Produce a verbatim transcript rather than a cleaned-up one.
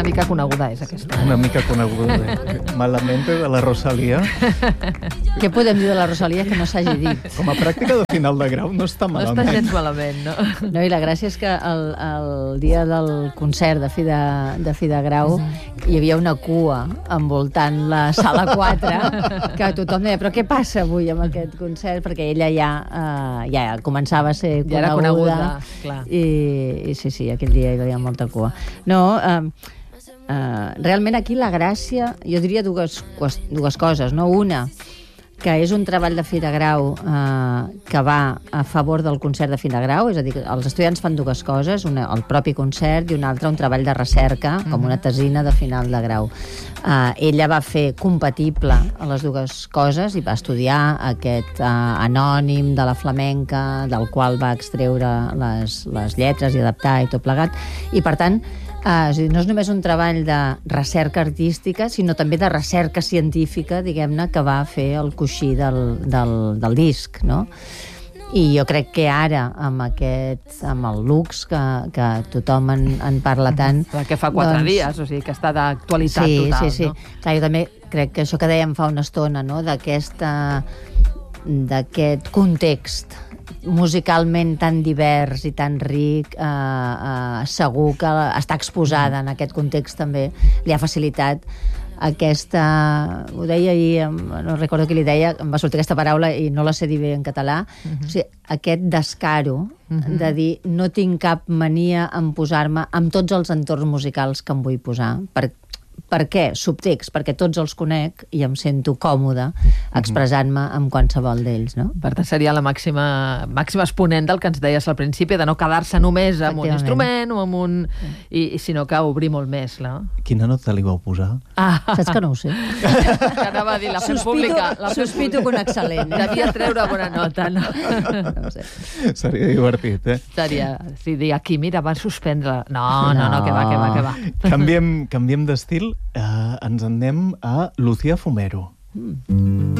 Una mica coneguda és aquesta. Una mica coneguda. Malamente de la Rosalía. Què podem dir de la Rosalía que no s'hagi dit? Com a pràctica de final de grau no està No malament. està gens malament, no? No, i la gràcia és que el, el dia del concert de fi de, de, fi de grau hi havia una cua envoltant la sala quatre que tothom deia, però què passa avui amb aquest concert? Perquè ella ja, uh, ja començava a ser Ja era coneguda. coneguda, clar. I, I sí, sí, aquell dia hi havia molta cua. No, uh, uh, realment aquí la gràcia, jo diria dues, dues coses, no? Una, que és un treball de fi de grau eh, que va a favor del concert de fi de grau, és a dir, els estudiants fan dues coses, una, el propi concert i una altra un treball de recerca, com una tesina de final de grau. Eh, ella va fer compatible a les dues coses i va estudiar aquest eh, anònim de la flamenca, del qual va extreure les, les lletres i adaptar i tot plegat, i per tant Uh, és dir, no és només un treball de recerca artística, sinó també de recerca científica, diguem-ne, que va fer el coixí del, del, del disc, no? I jo crec que ara, amb aquest, amb el Lux, que, que tothom en, en parla tant... Que fa quatre doncs, dies, o sigui, que està d'actualitat sí, total, sí, sí. no? Clar, jo també crec que això que dèiem fa una estona, no?, d'aquesta d'aquest context musicalment tan divers i tan ric, eh, eh, segur que està exposada en aquest context també li ha facilitat aquesta... Ho deia ahir, no recordo qui li deia, em va sortir aquesta paraula i no la sé dir bé en català, uh-huh. O sigui, aquest descaro uh-huh. de dir no tinc cap mania en posar-me amb tots els entorns musicals que em vull posar, per Per què? Subtext, perquè tots els conec i em sento còmode expressant-me amb qualsevol d'ells, no? Per tant, seria la màxima, màxima exponent del que ens deies al principi, de no quedar-se només amb un instrument o amb un... I, sinó que obrir molt més, no? Quina nota li vau posar? Ah. Saps que no ho sé? Que anava a dir, la fem pública. La fem sospito que una excel·lent. Eh? Devia treure bona nota, no? No ho sé. Seria divertit, eh? Seria, si dir, aquí, mira, van suspendre. No, no, no, que va, que va, que va. Canviem, canviem d'estil, eh, ens en anem a Lucía Fumero. Mm.